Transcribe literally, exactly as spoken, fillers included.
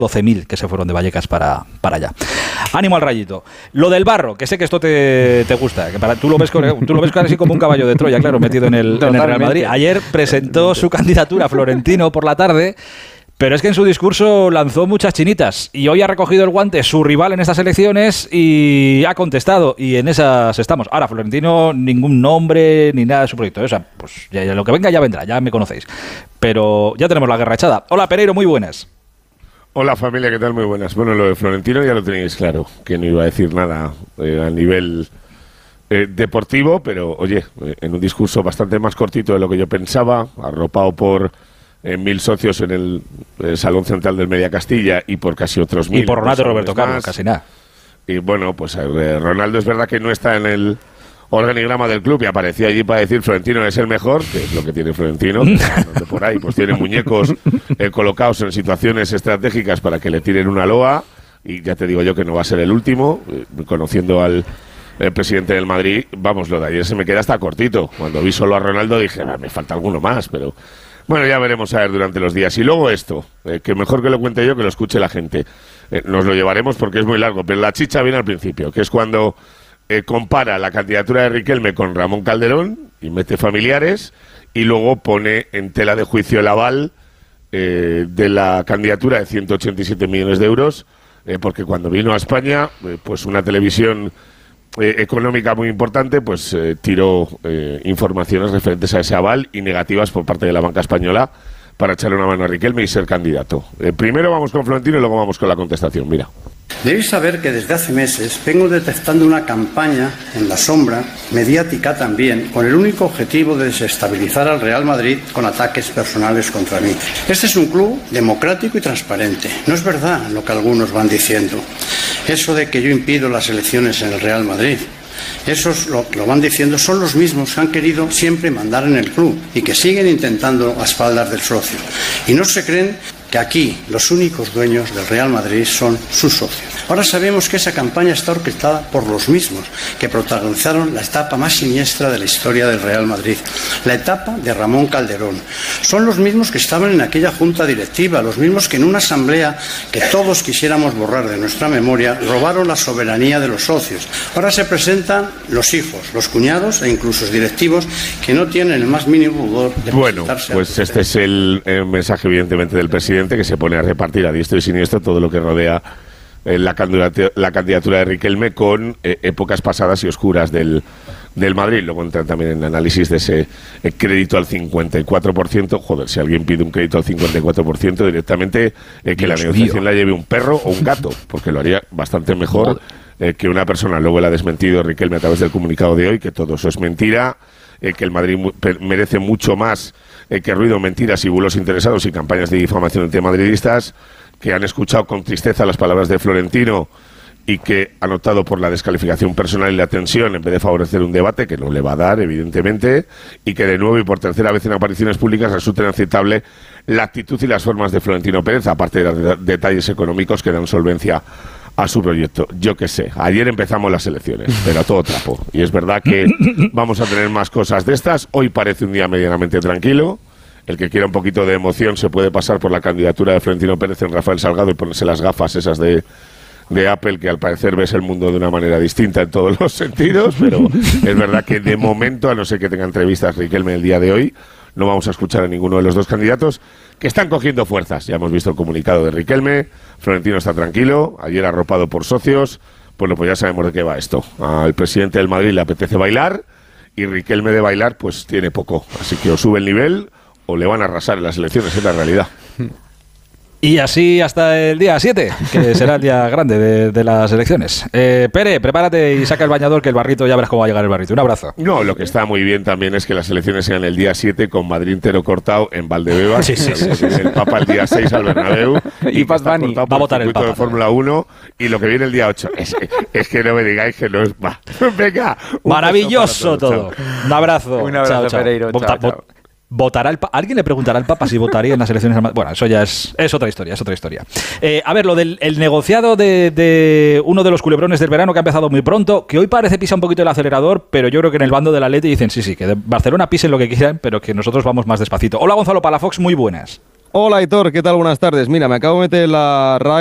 doce mil que se fueron de Vallecas para, para allá. Ánimo al Rayito. Lo del Barro, que sé que esto te, te gusta, que para, tú lo ves tú lo ves casi como un caballo de Troya, claro, metido en el, en el Real Madrid. Ayer presentó su candidatura Florentino por la tarde, pero es que en su discurso lanzó muchas chinitas y hoy ha recogido el guante su rival en estas elecciones y ha contestado, y en esas estamos. Ahora, Florentino, ningún nombre ni nada de su proyecto, o sea, pues ya, ya, lo que venga ya vendrá, ya me conocéis, pero ya tenemos la guerra echada. Hola, Pereiro, muy buenas. Hola familia, ¿qué tal? Muy buenas. Bueno, lo de Florentino ya lo tenéis claro, que no iba a decir nada eh, a nivel eh, deportivo, pero oye, eh, en un discurso bastante más cortito de lo que yo pensaba, arropado por eh, mil socios en el, el Salón Central del Media Castilla y por casi otros mil. Y por Ronaldo y Roberto Carlos, casi nada. Y bueno, pues eh, Ronaldo es verdad que no está en el organigrama del club y aparecía allí para decir Florentino es el mejor, que es lo que tiene Florentino, que no por ahí, pues tiene muñecos eh, colocados en situaciones estratégicas para que le tiren una loa, y ya te digo yo que no va a ser el último, eh, conociendo al el presidente del Madrid, vamos, lo de ayer se me queda hasta cortito. Cuando vi solo a Ronaldo dije, ah, me falta alguno más, pero bueno, ya veremos a ver durante los días. Y luego esto, eh, que mejor que lo cuente yo que lo escuche la gente. Eh, nos lo llevaremos porque es muy largo, pero la chicha viene al principio, que es cuando Eh, compara la candidatura de Riquelme con Ramón Calderón y mete familiares, y luego pone en tela de juicio el aval eh, de la candidatura de ciento ochenta y siete millones de euros, eh, porque cuando vino a España, eh, pues una televisión eh, económica muy importante, pues eh, tiró eh, informaciones referentes a ese aval y negativas por parte de la banca española para echarle una mano a Riquelme y ser candidato. Eh, primero vamos con Florentino y luego vamos con la contestación. Mira. Debéis saber que desde hace meses vengo detectando una campaña en la sombra, mediática también, con el único objetivo de desestabilizar al Real Madrid con ataques personales contra mí. Este es un club democrático y transparente. No es verdad lo que algunos van diciendo. Eso de que yo impido las elecciones en el Real Madrid. Esos lo, lo van diciendo, son los mismos que han querido siempre mandar en el club y que siguen intentando a espaldas del socio. Y no se creen que aquí los únicos dueños del Real Madrid son sus socios. Ahora sabemos que esa campaña está orquestada por los mismos que protagonizaron la etapa más siniestra de la historia del Real Madrid, la etapa de Ramón Calderón. Son los mismos que estaban en aquella junta directiva, los mismos que en una asamblea que todos quisiéramos borrar de nuestra memoria, robaron la soberanía de los socios. Ahora se presentan los hijos, los cuñados e incluso los directivos que no tienen el más mínimo pudor de bueno, presentarse. Pues este es el, el mensaje evidentemente del presidente, que se pone a repartir a diestro y siniestro todo lo que rodea eh, la, candidatura, la candidatura de Riquelme con eh, épocas pasadas y oscuras del, del Madrid. Luego entran también en el análisis de ese eh, crédito al cincuenta y cuatro por ciento. Joder, si alguien pide un crédito al cincuenta y cuatro por ciento directamente, eh, que Dios la negociación mío. La lleve un perro o un gato, porque lo haría bastante mejor eh, que una persona. Luego le ha desmentido Riquelme a través del comunicado de hoy, que todo eso es mentira, eh, que el Madrid mu- merece mucho más Eh, que ruido, mentiras y bulos interesados y campañas de difamación entre madridistas, que han escuchado con tristeza las palabras de Florentino y que han optado por la descalificación personal y la tensión en vez de favorecer un debate que no le va a dar, evidentemente, y que de nuevo y por tercera vez en apariciones públicas resulta inaceptable la actitud y las formas de Florentino Pérez, aparte de los detalles económicos que dan solvencia a su proyecto. Yo qué sé, ayer empezamos las elecciones, pero a todo trapo. Y es verdad que vamos a tener más cosas de estas. Hoy parece un día medianamente tranquilo. El que quiera un poquito de emoción se puede pasar por la candidatura de Florentino Pérez en Rafael Salgado y ponerse las gafas esas de, de Apple, que al parecer ves el mundo de una manera distinta en todos los sentidos, pero es verdad que de momento, a no ser que tenga entrevistas Riquelme el día de hoy, no vamos a escuchar a ninguno de los dos candidatos, que están cogiendo fuerzas. Ya hemos visto el comunicado de Riquelme, Florentino está tranquilo, ayer arropado por socios. Bueno, pues ya sabemos de qué va esto. Al presidente del Madrid le apetece bailar y Riquelme de bailar pues tiene poco. Así que o sube el nivel o le van a arrasar en las elecciones, es la realidad. Y así hasta el día siete, que será el día grande de, de las elecciones. Eh, Pere, prepárate y saca el bañador, que el barrito, ya verás cómo va a llegar el barrito. Un abrazo. No, lo que está muy bien también es que las elecciones sean el día siete con Madrid entero cortado en Valdebebas. Sí, sí, sí, sí, sí. El Papa el día seis al Bernabéu. Y Bad Bunny va a votar el Papa de Fórmula uno. Y lo que viene el día ocho. Es, es que no me digáis que no es... Va. Venga. Maravilloso todo. Un abrazo. Un abrazo, chao, chao. Pereiro. Vota, Chao, chao. ¿Votará el Papa? ¿Alguien le preguntará al Papa si votaría en las elecciones? Bueno, eso ya es, es otra historia, es otra historia. Eh, a ver, lo del el negociado de, de uno de los culebrones del verano que ha empezado muy pronto, que hoy parece pisa un poquito el acelerador, pero yo creo que en el bando del Atleti dicen sí, sí, que de Barcelona pisen lo que quieran, pero que nosotros vamos más despacito. Hola, Gonzalo Palafox, muy buenas. Hola, Aitor, ¿qué tal? Buenas tardes. Mira, me acabo de meter la R A E